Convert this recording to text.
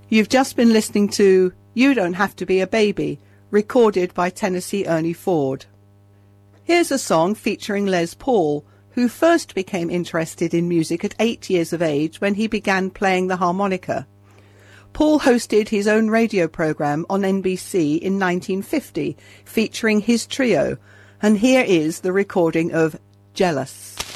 You've just been listening to You Don't Have to Be a Baby, recorded by Tennessee Ernie Ford. Here's a song featuring Les Paul, who first became interested in music at 8 years of age when he began playing the harmonica. Paul hosted his own radio program on NBC in 1950, featuring his trio, and here is the recording of Jealous.